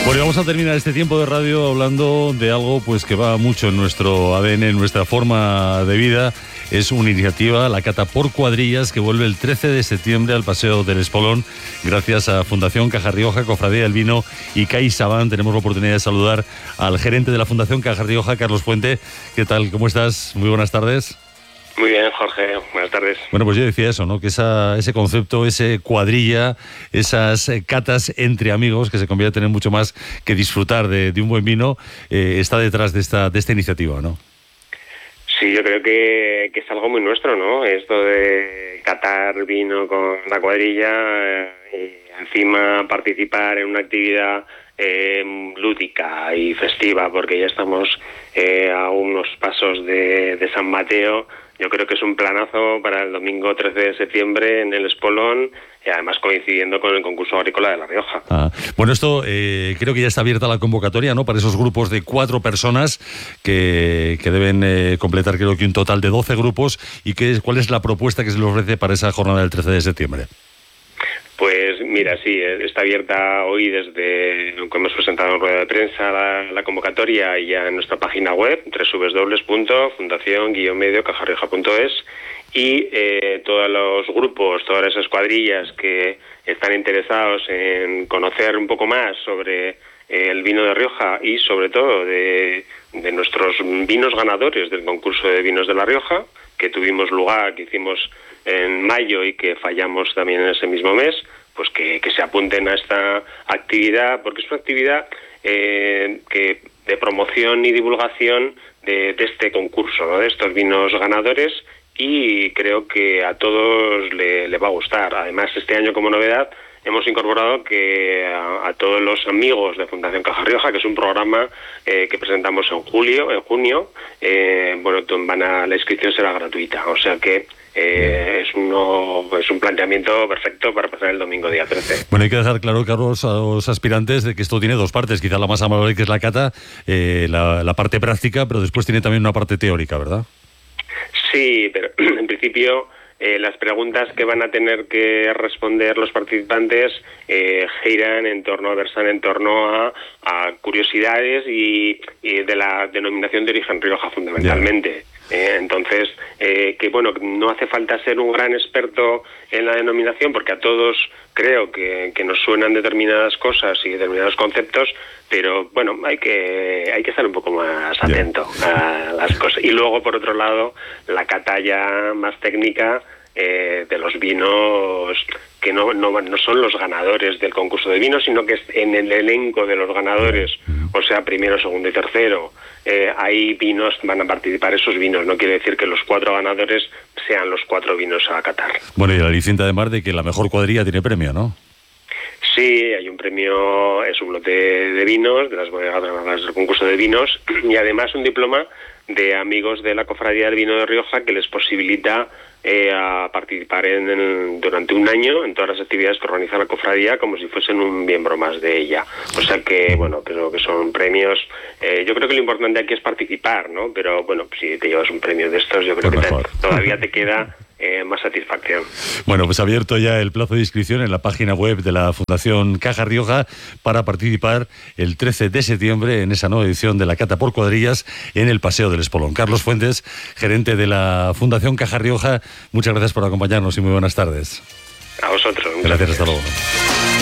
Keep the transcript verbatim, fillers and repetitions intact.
Bueno, vamos a terminar este tiempo de radio hablando de algo pues que va mucho en nuestro A D N, en nuestra forma de vida. Es una iniciativa, la cata por cuadrillas, que vuelve el trece de septiembre al Paseo del Espolón, gracias a Fundación Caja Rioja, Cofradía del Vino y CaixaBank. Tenemos la oportunidad de saludar al gerente de la Fundación Caja Rioja, Carlos Fuente. ¿Qué tal? ¿Cómo estás? Muy buenas tardes. Muy bien, Jorge. Buenas tardes. Bueno, pues yo decía eso, ¿no? Que esa, ese concepto, ese cuadrilla, esas catas entre amigos, que se convierten en mucho más que disfrutar de, de un buen vino, eh, está detrás de esta, de esta iniciativa, ¿no? Sí, yo creo que, que es algo muy nuestro, ¿no? Esto de catar vino con la cuadrilla eh, y encima participar en una actividad eh, lúdica y festiva, porque ya estamos eh, a unos pasos de, de San Mateo. Yo creo que es un planazo para el domingo trece de septiembre en el Espolón, y además coincidiendo con el concurso agrícola de La Rioja. Ah, bueno, esto eh, creo que ya está abierta la convocatoria, ¿no? Para esos grupos de cuatro personas que, que deben eh, completar, creo que un total de doce grupos. ¿Y qué, cuál es la propuesta que se les ofrece para esa jornada del trece de septiembre? Pues mira, sí, está abierta hoy desde que hemos presentado en rueda de prensa la, la convocatoria y ya en nuestra página web, doble u doble u doble u punto fundación guion medio caja rioja punto es, y eh, todos los grupos, todas esas cuadrillas que están interesados en conocer un poco más sobre eh, el vino de Rioja y sobre todo de, de nuestros vinos ganadores del concurso de vinos de La Rioja, que tuvimos lugar, que hicimos en mayo y que fallamos también en ese mismo mes, pues que, que se apunten a esta actividad, porque es una actividad eh, que de promoción y divulgación de, de este concurso, ¿no? De estos vinos ganadores, y creo que a todos le, le va a gustar. Además, este año, como novedad, hemos incorporado que a, a todos los amigos de Fundación Caja Rioja, que es un programa eh, que presentamos en julio, en junio, eh, bueno, van a, la inscripción será gratuita, o sea que Eh, es, uno, es un planteamiento perfecto para pasar el domingo día trece. Bueno, hay que dejar claro, Carlos, a los aspirantes de que esto tiene dos partes. Quizá la más amable, que es la cata, eh, la, la parte práctica, pero después tiene también una parte teórica, ¿verdad? Sí, pero en principio eh, las preguntas que van a tener que responder los participantes eh, giran en torno, versan en torno a, a curiosidades y, y de la denominación de origen Rioja, fundamentalmente. Yeah. Eh, entonces, eh, que bueno, no hace falta ser un gran experto en la denominación, porque a todos creo que, que nos suenan determinadas cosas y determinados conceptos, pero bueno, hay que hay que estar un poco más atento yeah. a las cosas. Y luego, por otro lado, la cata ya más técnica eh, de los vinos que no, no, no son los ganadores del concurso de vinos, sino que es en el elenco de los ganadores, o sea, primero, segundo y tercero, eh, hay vinos, van a participar esos vinos. No quiere decir que los cuatro ganadores sean los cuatro vinos a catar. Bueno, y el aliciente además de que la mejor cuadrilla tiene premio, ¿no? Sí, hay un premio, es un lote de vinos, de las bodegas ganadoras del concurso de vinos, y además un diploma de amigos de la Cofradía del Vino de Rioja que les posibilita eh, a participar en, en, durante un año en todas las actividades que organiza la cofradía, como si fuesen un miembro más de ella. O sea que, bueno, creo que son premios. Eh, yo creo que lo importante aquí es participar, ¿no? Pero, bueno, si te llevas un premio de estos, yo creo pues que te, todavía te queda eh, más satisfacción. Bueno, pues abierto ya el plazo de inscripción en la página web de la Fundación Caja Rioja para participar el trece de septiembre en esa nueva edición de la cata por cuadrillas en el Paseo del Espolón. Carlos Fuentes, gerente de la Fundación Caja Rioja, muchas gracias por acompañarnos y muy buenas tardes. A vosotros. Gracias, hasta luego.